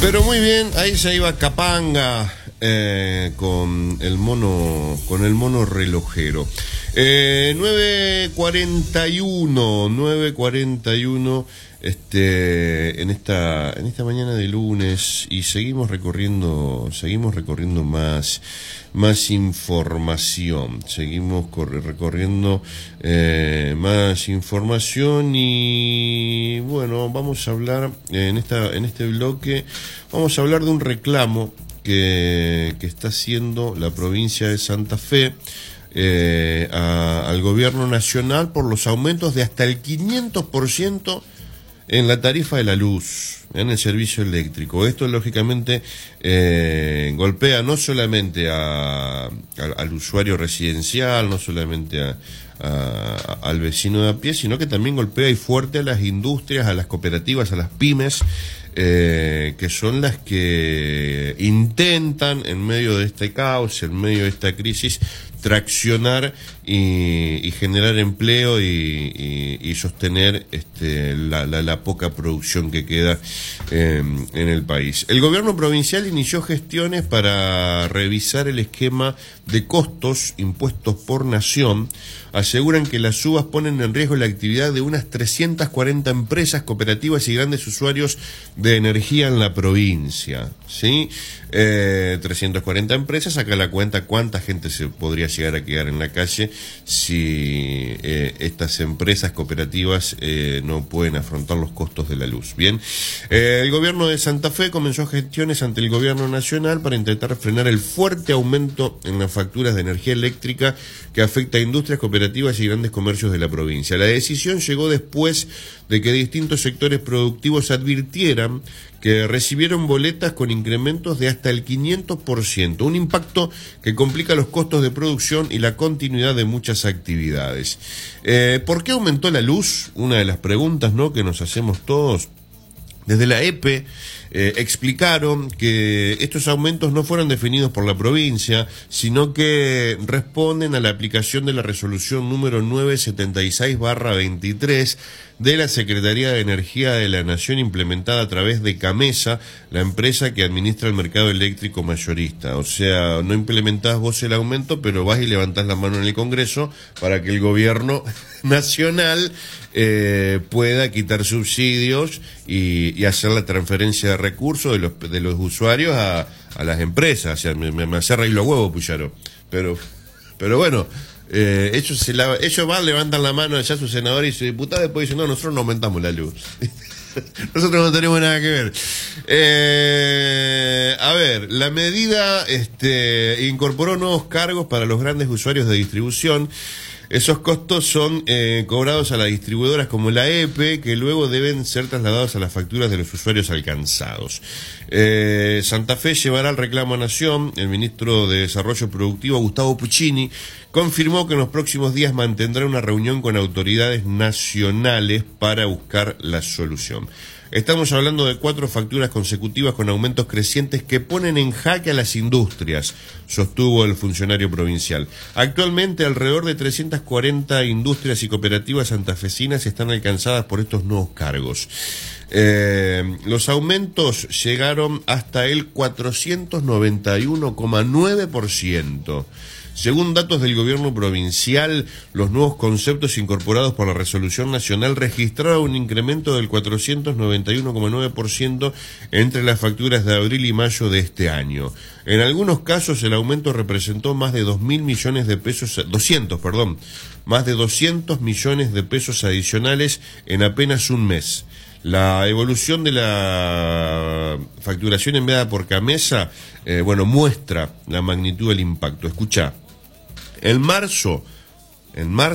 Pero muy bien, ahí se iba Capanga con el mono relojero. 9:41 en esta mañana de lunes, y seguimos recorriendo más información, recorriendo más información. Y bueno, vamos a hablar en este bloque, vamos a hablar de un reclamo que está haciendo la provincia de Santa Fe al gobierno nacional por los aumentos de hasta el 500% en la tarifa de la luz, en el servicio eléctrico. Esto lógicamente golpea no solamente al usuario residencial, no solamente al vecino de a pie, sino que también golpea y fuerte a las industrias, a las cooperativas, a las pymes, que son las que intentan, en medio de este caos, en medio de esta crisis, traccionar y generar empleo y sostener la poca producción que queda en el país. El gobierno provincial inició gestiones para revisar el esquema de costos impuestos por nación. Aseguran que las subas ponen en riesgo la actividad de unas 340 empresas, cooperativas y grandes usuarios de energía en la provincia, ¿sí? 340 empresas, saca la cuenta cuánta gente se podría llegar a quedar en la calle si estas empresas cooperativas no pueden afrontar los costos de la luz. Bien, el gobierno de Santa Fe comenzó gestiones ante el gobierno nacional para intentar frenar el fuerte aumento en las facturas de energía eléctrica que afecta a industrias, cooperativas y grandes comercios de la provincia. La decisión llegó después de que distintos sectores productivos advirtieran que recibieron boletas con incrementos de hasta el 500%, un impacto que complica los costos de producción y la continuidad de muchas actividades. ¿Por qué aumentó la luz? Una de las preguntas, ¿no?, que nos hacemos todos. Desde la EPE explicaron que estos aumentos no fueron definidos por la provincia, sino que responden a la aplicación de la resolución número 976/23 de la Secretaría de Energía de la Nación, implementada a través de CAMESA, la empresa que administra el mercado eléctrico mayorista. O sea, no implementás vos el aumento, pero vas y levantás la mano en el Congreso para que el gobierno nacional pueda quitar subsidios y hacer la transferencia de recursos de los usuarios a las empresas. O sea, me hace reír los huevos, Puyaro. Pero bueno, ellos van, levantan la mano allá, sus senadores y sus diputados, después dicen, no, nosotros no aumentamos la luz. Nosotros no tenemos nada que ver. A ver, la medida incorporó nuevos cargos para los grandes usuarios de distribución. Esos costos son cobrados a las distribuidoras como la EPE, que luego deben ser trasladados a las facturas de los usuarios alcanzados. Santa Fe llevará el reclamo a Nación. El ministro de Desarrollo Productivo, Gustavo Puccini, confirmó que en los próximos días mantendrá una reunión con autoridades nacionales para buscar la solución. Estamos hablando de 4 facturas consecutivas con aumentos crecientes que ponen en jaque a las industrias, sostuvo el funcionario provincial. Actualmente, alrededor de 340 industrias y cooperativas santafesinas están alcanzadas por estos nuevos cargos. Los aumentos llegaron hasta el 491,9%. Según datos del gobierno provincial, los nuevos conceptos incorporados por la resolución nacional registraron un incremento del 491,9% entre las facturas de abril y mayo de este año. En algunos casos el aumento representó más de 2.000 millones de pesos, más de 200 millones de pesos adicionales en apenas un mes. La evolución de la facturación enviada por CAMESA, muestra la magnitud del impacto. Escuchá. En marzo